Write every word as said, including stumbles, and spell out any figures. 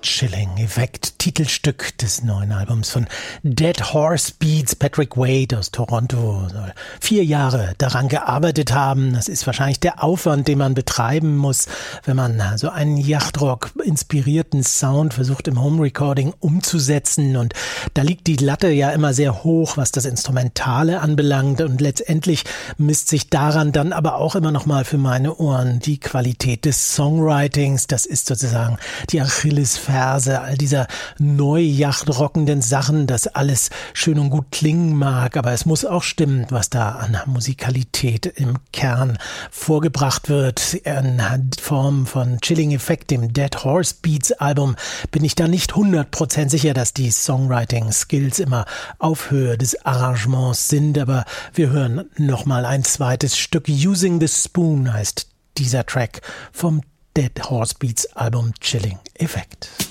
Chilling Effect, Titelstück des neuen Albums von Dead Horse Beats. Patrick Wade aus Toronto soll vier Jahre daran gearbeitet haben. Das ist wahrscheinlich der Aufwand, den man betreiben muss, wenn man so einen Yachtrock-inspirierten Sound versucht im Home-Recording umzusetzen. Und da liegt die Latte ja immer sehr hoch, was das Instrumentale anbelangt. Und letztendlich misst sich daran dann aber auch immer noch mal für meine Ohren die Qualität des Songwritings. Das ist sozusagen die Achillesferse all dieser neu yachtrockenden Sachen, dass alles schön und gut klingen mag, aber es muss auch stimmen, was da an Musikalität im Kern vorgebracht wird. In Form von Chilling Effect, dem Dead Horse Beats Album, bin ich da nicht hundert Prozent sicher, dass die Songwriting-Skills immer auf Höhe des Arrangements sind, aber wir hören nochmal ein zweites Stück. Using the Spoon heißt dieser Track vom Dead Horse Beats Album Chilling Effect.